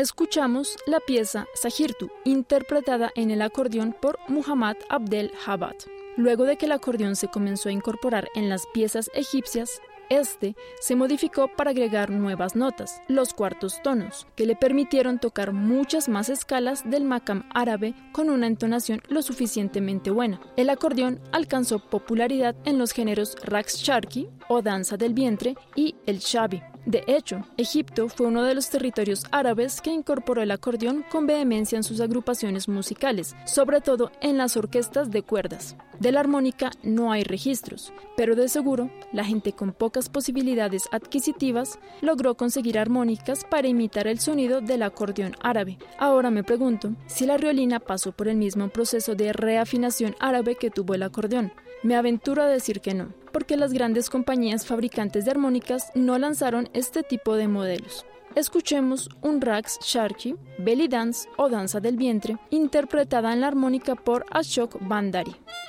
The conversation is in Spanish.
escuchamos la pieza Sahirtu, interpretada en el acordeón por Muhammad Abdel Jabbar. Luego de que el acordeón se comenzó a incorporar en las piezas egipcias, este se modificó para agregar nuevas notas, los cuartos tonos, que le permitieron tocar muchas más escalas del maqam árabe con una entonación lo suficientemente buena. El acordeón alcanzó popularidad en los géneros raqs sharqi o danza del vientre y el shabi. De hecho, Egipto fue uno de los territorios árabes que incorporó el acordeón con vehemencia en sus agrupaciones musicales, sobre todo en las orquestas de cuerdas. De la armónica no hay registros, pero de seguro, la gente con pocas posibilidades adquisitivas logró conseguir armónicas para imitar el sonido del acordeón árabe. Ahora me pregunto si la riolina pasó por el mismo proceso de reafinación árabe que tuvo el acordeón. Me aventuro a decir que no, porque las grandes compañías fabricantes de armónicas no lanzaron este tipo de modelos. Escuchemos un raqs sharqi, belly dance o danza del vientre, interpretada en la armónica por Ashok Bandari.